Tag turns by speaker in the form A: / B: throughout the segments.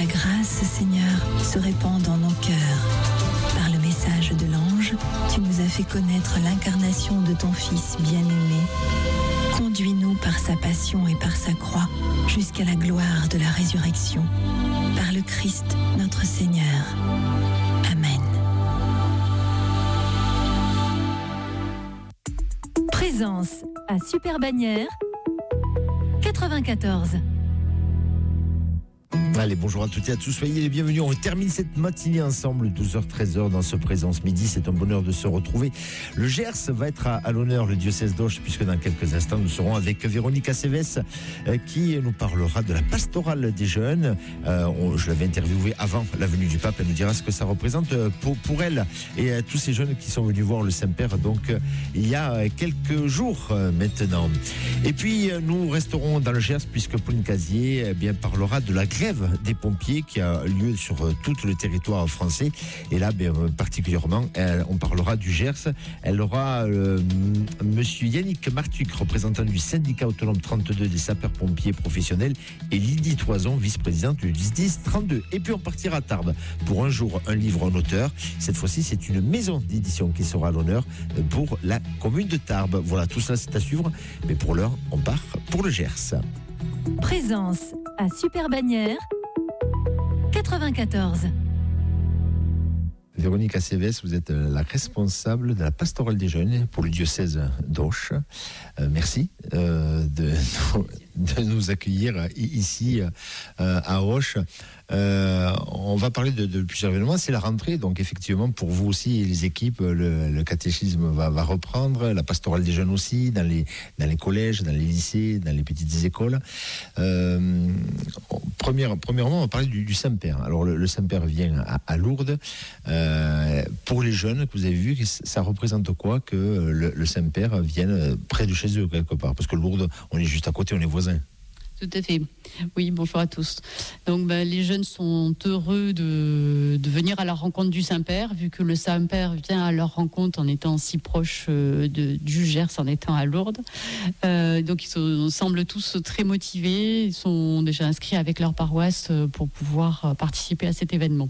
A: ta grâce, Seigneur, se répande dans nos cœurs. Par le message de l'ange, tu nous as fait connaître l'incarnation de ton Fils bien-aimé. Conduis-nous par sa passion et par sa croix jusqu'à la gloire de la résurrection. Par le Christ, notre Seigneur. Amen.
B: Présence à Super Bagnères 94.
C: Allez, bonjour à toutes et à tous, soyez les bienvenus. On termine cette matinée ensemble, 12h-13h dans ce Présence Midi. C'est un bonheur de se retrouver. Le Gers va être à l'honneur, le diocèse d'Auch, puisque dans quelques instants, nous serons avec Véronique Aceves qui nous parlera de la pastorale des jeunes. Je l'avais interviewée avant la venue du pape. Elle nous dira ce que ça représente pour elle et tous ces jeunes qui sont venus voir le Saint-Père. Donc, il y a quelques jours maintenant. Et puis, nous resterons dans le Gers, puisque Pauline Casier parlera de la grève des pompiers qui a lieu sur tout le territoire français. Et là, particulièrement, on parlera du Gers. Elle aura monsieur Yannick Martuc, représentant du syndicat autonome 32 des sapeurs-pompiers professionnels, et Lydie Toison, vice-présidente du 10-32. Et puis on partira à Tarbes pour un jour, un livre, un auteur. Cette fois-ci, c'est une maison d'édition qui sera à l'honneur pour la commune de Tarbes. Voilà, tout ça, c'est à suivre. Mais pour l'heure, on part pour le Gers.
B: Présence à Super Bagnères 94.
C: Véronique Aceves, vous êtes la responsable de la pastorale des jeunes pour le diocèse d'Auch. Merci de nous accueillir ici à Auch. On va parler de plusieurs événements. C'est la rentrée, donc effectivement pour vous aussi et les équipes, le catéchisme va reprendre, la pastorale des jeunes aussi, dans les collèges, dans les lycées, dans les petites écoles. Premièrement, on va parler du Saint-Père. Alors le Saint-Père vient à Lourdes. Pour les jeunes que vous avez vus, ça représente quoi que le Saint-Père vienne près de chez eux quelque part? Parce que Lourdes, on est juste à côté, on est voisins.
D: Tout à fait. Oui, bonjour à tous. Donc, les jeunes sont heureux de venir à la rencontre du Saint-Père, vu que le Saint-Père vient à leur rencontre en étant si proche du Gers, en étant à Lourdes. Donc, ils semblent tous très motivés. Ils sont déjà inscrits avec leur paroisse pour pouvoir participer à cet événement.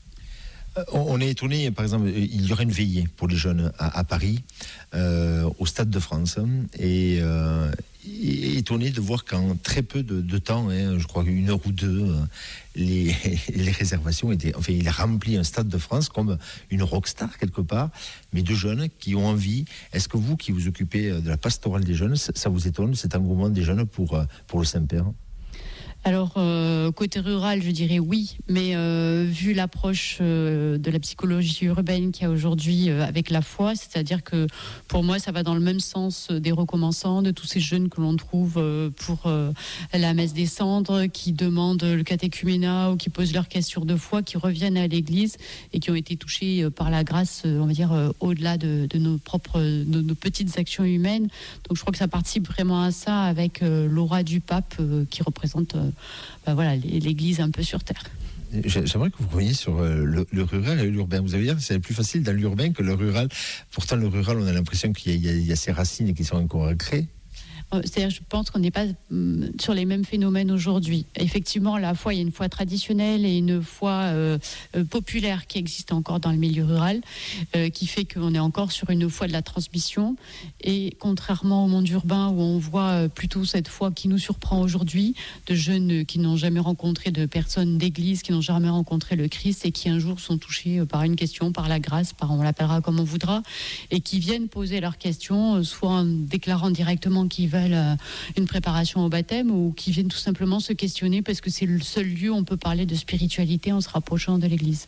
C: On est étonné, par exemple, il y aurait une veillée pour les jeunes à Paris, au Stade de France, et étonné de voir qu'en très peu de temps, je crois 1 heure ou 2, les réservations étaient... Enfin, il a rempli un Stade de France comme une rockstar quelque part, mais de jeunes qui ont envie. Est-ce que vous, qui vous occupez de la pastorale des jeunes, ça vous étonne, cet engouement des jeunes pour le Saint-Père ?
D: Alors, côté rural, je dirais oui, mais vu l'approche de la psychologie urbaine qu'il y a aujourd'hui avec la foi, c'est-à-dire que pour moi, ça va dans le même sens des recommençants, de tous ces jeunes que l'on trouve pour la messe des cendres, qui demandent le catéchuménat ou qui posent leurs questions de foi, qui reviennent à l'église et qui ont été touchés par la grâce, on va dire, au-delà de nos petites actions humaines. Donc, je crois que ça participe vraiment à ça avec l'aura du pape qui représente... l'église un peu sur terre.
C: J'aimerais que vous reveniez sur le rural et l'urbain. Vous allez dire que c'est plus facile dans l'urbain que le rural. Pourtant, le rural, on a l'impression qu'il y a ces racines qui sont encore ancrées.
D: C'est-à-dire, je pense qu'on n'est pas sur les mêmes phénomènes aujourd'hui. Effectivement, la foi, il y a une foi traditionnelle et une foi populaire qui existe encore dans le milieu rural, qui fait qu'on est encore sur une foi de la transmission. Et contrairement au monde urbain, où on voit plutôt cette foi qui nous surprend aujourd'hui, de jeunes qui n'ont jamais rencontré de personnes d'église, qui n'ont jamais rencontré le Christ et qui un jour sont touchés par une question, par la grâce, on l'appellera comme on voudra, et qui viennent poser leurs questions, soit en déclarant directement qu'ils veulent une préparation au baptême, ou qui viennent tout simplement se questionner parce que c'est le seul lieu où on peut parler de spiritualité en se rapprochant de l'église.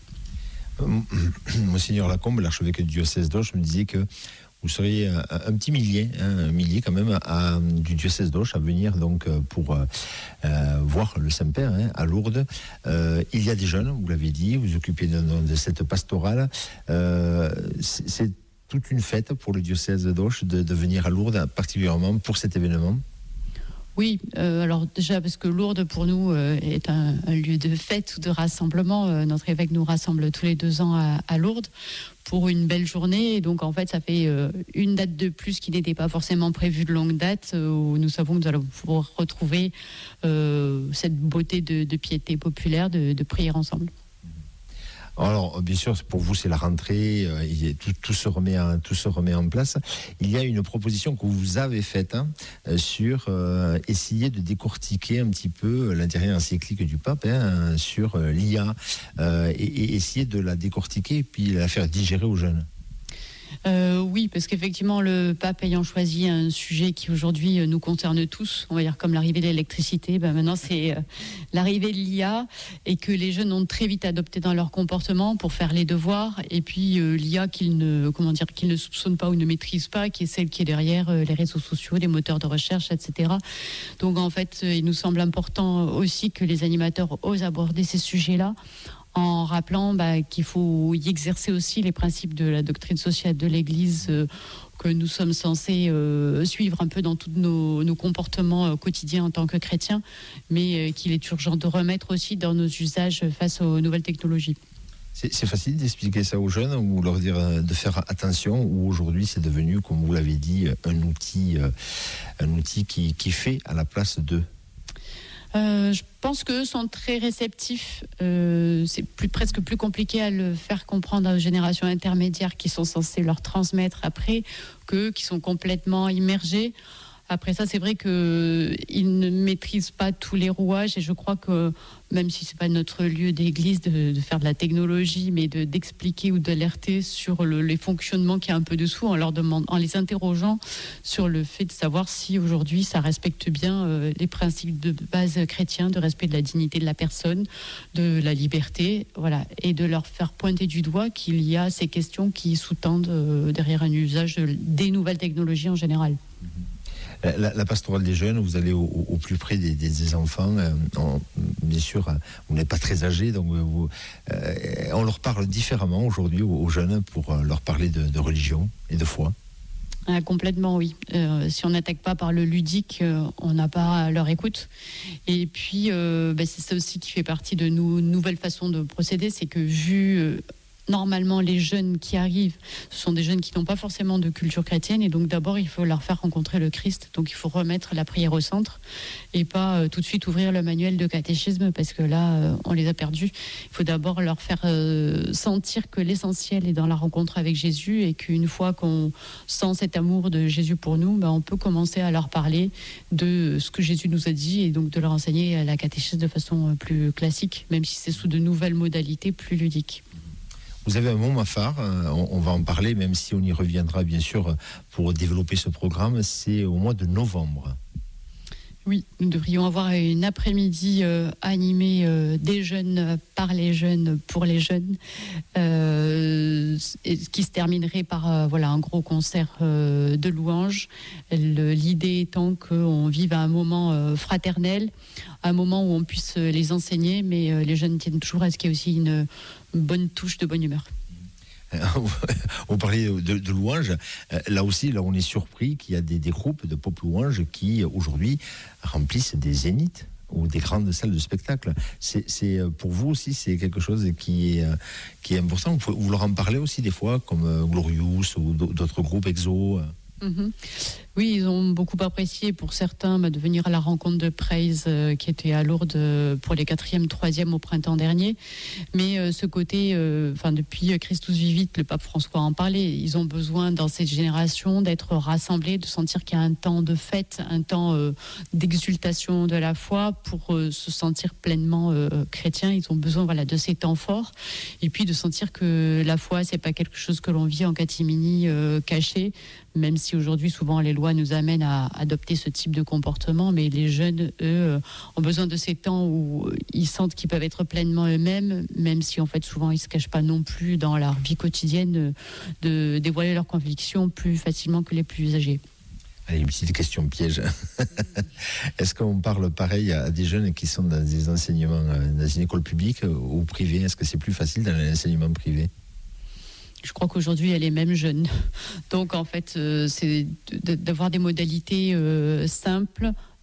C: Monseigneur Lacombe, l'archevêque du diocèse d'Auch, me disait que vous seriez un petit millier, un millier quand même du diocèse d'Auch à venir donc pour voir le Saint-Père à Lourdes. Il y a des jeunes, vous l'avez dit, vous occupez de cette pastorale. C'est toute une fête pour le diocèse d'Auch de venir à Lourdes, particulièrement pour cet événement.
D: Oui, alors déjà parce que Lourdes pour nous est un lieu de fête ou de rassemblement. Notre évêque nous rassemble tous les 2 ans à Lourdes pour une belle journée. Et donc en fait ça fait une date de plus qui n'était pas forcément prévue de longue date, où nous savons que nous allons pouvoir retrouver cette beauté de piété populaire, de prière ensemble.
C: Alors, bien sûr, pour vous, c'est la rentrée, tout se remet en place. Il y a une proposition que vous avez faite sur essayer de décortiquer un petit peu l'intérêt encyclique du pape sur l'IA et essayer de la décortiquer et puis la faire digérer aux jeunes.
D: Oui, parce qu'effectivement, le pape ayant choisi un sujet qui aujourd'hui nous concerne tous, on va dire comme l'arrivée de l'électricité, maintenant c'est l'arrivée de l'IA, et que les jeunes ont très vite adopté dans leur comportement pour faire les devoirs, et puis l'IA qu'ils ne soupçonnent pas ou ne maîtrisent pas, qui est celle qui est derrière les réseaux sociaux, les moteurs de recherche, etc. Donc en fait, il nous semble important aussi que les animateurs osent aborder ces sujets-là, en rappelant qu'il faut y exercer aussi les principes de la doctrine sociale de l'Église que nous sommes censés suivre un peu dans tous nos comportements quotidiens en tant que chrétiens, mais qu'il est urgent de remettre aussi dans nos usages face aux nouvelles technologies.
C: C'est facile d'expliquer ça aux jeunes ou leur dire de faire attention, ou aujourd'hui c'est devenu, comme vous l'avez dit, un outil qui fait à la place d'eux?
D: Je pense qu'eux sont très réceptifs. C'est presque plus compliqué à le faire comprendre aux générations intermédiaires qui sont censées leur transmettre après, qu'eux qui sont complètement immergés. Après ça, c'est vrai qu'ils ne maîtrisent pas tous les rouages, et je crois que même si c'est pas notre lieu d'église de faire de la technologie, mais d'expliquer ou d'alerter sur les fonctionnements qu'il y a un peu dessous, en les interrogeant sur le fait de savoir si aujourd'hui ça respecte bien les principes de base chrétiens, de respect de la dignité de la personne, de la liberté, voilà, et de leur faire pointer du doigt qu'il y a ces questions qui sous-tendent derrière un usage des nouvelles technologies en général.
C: La pastorale des jeunes, vous allez au plus près des enfants. Bien sûr, vous n'êtes pas très âgé, donc on leur parle différemment aujourd'hui aux jeunes pour leur parler de religion et de foi.
D: Complètement, oui. Si on n'attaque pas par le ludique, on n'a pas leur écoute. Et puis, c'est ça aussi qui fait partie de nos nouvelles façons de procéder, c'est que vu... Normalement, les jeunes qui arrivent, ce sont des jeunes qui n'ont pas forcément de culture chrétienne, et donc d'abord, il faut leur faire rencontrer le Christ. Donc il faut remettre la prière au centre et pas tout de suite ouvrir le manuel de catéchisme, parce que là, on les a perdus. Il faut d'abord leur faire sentir que l'essentiel est dans la rencontre avec Jésus, et qu'une fois qu'on sent cet amour de Jésus pour nous, on peut commencer à leur parler de ce que Jésus nous a dit, et donc de leur enseigner la catéchisme de façon plus classique, même si c'est sous de nouvelles modalités plus ludiques.
C: Vous avez un moment phare, on va en parler, même si on y reviendra bien sûr pour développer ce programme, c'est au mois de novembre.
D: Oui, nous devrions avoir une après-midi animée des jeunes, par les jeunes, pour les jeunes, qui se terminerait par un gros concert de louanges. L'idée étant qu'on vive à un moment fraternel, un moment où on puisse les enseigner, mais les jeunes tiennent toujours à ce qu'il y ait aussi une bonne touche de bonne humeur.
C: On parlait de louanges. Là aussi, on est surpris qu'il y a des groupes de pop louanges qui aujourd'hui remplissent des zéniths ou des grandes salles de spectacle. C'est pour vous aussi, c'est quelque chose qui est important. Vous leur en parlez aussi des fois, comme Glorious ou d'autres groupes EXO.
D: Oui, ils ont beaucoup apprécié pour certains de venir à la rencontre de Praise qui était à Lourdes pour les 4e, 3e au printemps dernier. Mais ce côté, depuis Christus Vivit, le pape François en parlait, ils ont besoin dans cette génération d'être rassemblés, de sentir qu'il y a un temps de fête, un temps d'exultation de la foi pour se sentir pleinement chrétien. Ils ont besoin de ces temps forts, et puis de sentir que la foi, c'est pas quelque chose que l'on vit en catimini caché, même si aujourd'hui souvent les lois nous amènent à adopter ce type de comportement, mais les jeunes, eux, ont besoin de ces temps où ils sentent qu'ils peuvent être pleinement eux-mêmes, même si en fait souvent ils se cachent pas non plus dans leur vie quotidienne de dévoiler leurs convictions plus facilement que les plus âgés.
C: Allez, une petite question piège. Est-ce qu'on parle pareil à des jeunes qui sont dans des enseignements, dans une école publique ou privée? Est-ce que c'est plus facile dans l'enseignement privé?
D: Je crois qu'aujourd'hui, elle est même jeune. Donc, en fait, c'est d'avoir des modalités simples,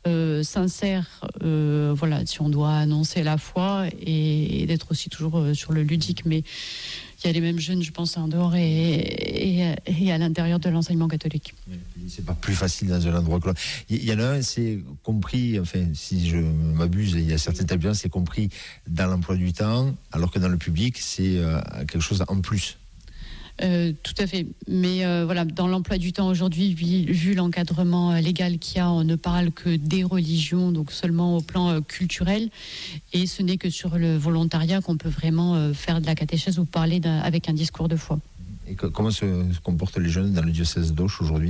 D: sincère, voilà, si on doit annoncer la foi et d'être aussi toujours sur le ludique. Mais il y a les mêmes jeunes, je pense, en dehors et à l'intérieur de l'enseignement catholique.
C: C'est pas plus facile dans un endroit que l'autre. Il y en a un, c'est compris, enfin, si je m'abuse, il y a certains établissements, c'est compris dans l'emploi du temps, alors que dans le public, c'est quelque chose en plus.
D: Tout à fait. Mais voilà, dans l'emploi du temps aujourd'hui, vu l'encadrement légal qu'il y a, on ne parle que des religions, donc seulement au plan culturel. Et ce n'est que sur le volontariat qu'on peut vraiment faire de la catéchèse ou parler avec un discours de foi.
C: Et comment se comportent les jeunes dans le diocèse d'Auch aujourd'hui?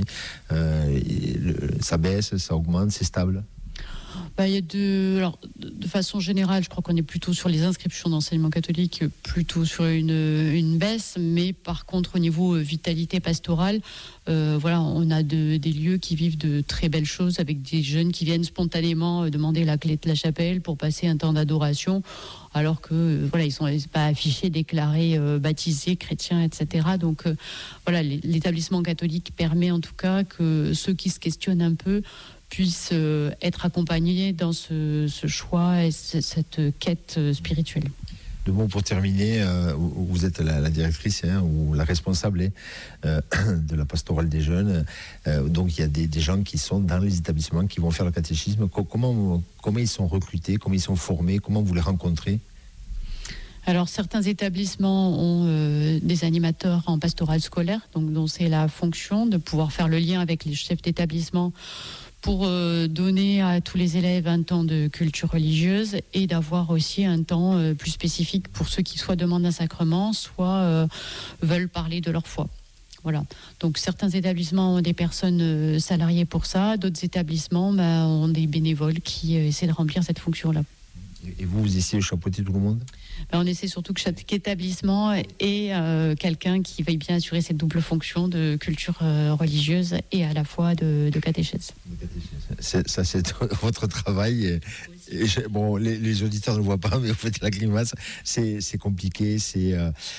C: Ça baisse, ça augmente, c'est stable?
D: Il y a alors, de façon générale, je crois qu'on est plutôt sur les inscriptions d'enseignement catholique, plutôt sur une baisse, mais par contre au niveau vitalité pastorale, voilà, on a des lieux qui vivent de très belles choses avec des jeunes qui viennent spontanément demander la clé de la chapelle pour passer un temps d'adoration, alors que voilà, ils sont pas affichés, déclarés, baptisés, chrétiens, etc. Donc voilà, l'établissement catholique permet en tout cas que ceux qui se questionnent un peu puissent être accompagnés dans ce choix et cette quête spirituelle.
C: De bon, pour terminer, vous êtes la directrice ou la responsable de la pastorale des jeunes. Donc il y a des gens qui sont dans les établissements, qui vont faire le catéchisme. Comment ils sont recrutés, comment ils sont formés, comment vous les rencontrez?
D: Alors certains établissements ont des animateurs en pastoral scolaire, donc dont c'est la fonction de pouvoir faire le lien avec les chefs d'établissement pour donner à tous les élèves un temps de culture religieuse et d'avoir aussi un temps plus spécifique pour ceux qui soit demandent un sacrement, soit veulent parler de leur foi. Voilà. Donc certains établissements ont des personnes salariées pour ça, d'autres établissements ont des bénévoles qui essaient de remplir cette fonction-là.
C: Et vous essayez de chapeauter tout le monde?
D: On essaie surtout que chaque établissement ait quelqu'un qui veuille bien assurer cette double fonction de culture religieuse et à la fois de catéchèse.
C: Ça, c'est votre travail. Bon, les auditeurs ne le voient pas, mais vous faites la grimace. C'est compliqué. C'est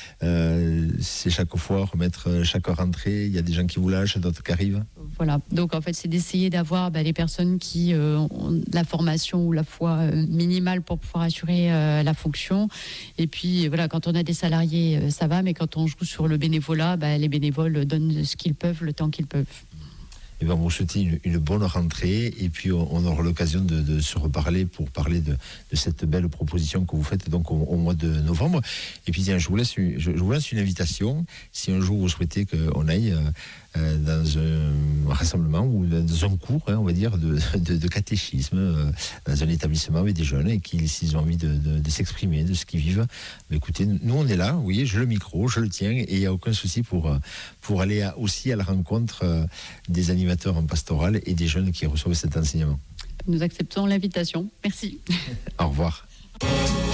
C: chaque fois remettre chaque rentrée. Il y a des gens qui vous lâchent, d'autres qui arrivent.
D: Voilà. Donc en fait, c'est d'essayer d'avoir les personnes qui ont la formation ou la foi minimale pour pouvoir assurer la fonction. Et puis voilà, quand on a des salariés, ça va, mais quand on joue sur le bénévolat, les bénévoles donnent ce qu'ils peuvent, le temps qu'ils peuvent.
C: Et ben, vous souhaitez une bonne rentrée et puis on aura l'occasion de se reparler pour parler de cette belle proposition que vous faites donc au mois de novembre. Et puis tiens, je vous laisse une invitation. Si un jour vous souhaitez qu'on aille dans un rassemblement ou dans un cours, on va dire, de catéchisme, dans un établissement avec des jeunes et s'ils ont envie de s'exprimer, de ce qu'ils vivent, écoutez, nous on est là, vous voyez, j'ai le micro, je le tiens et il n'y a aucun souci pour aller aussi à la rencontre des animateurs en pastoral et des jeunes qui reçoivent cet enseignement.
D: Nous acceptons l'invitation. Merci.
C: Au revoir.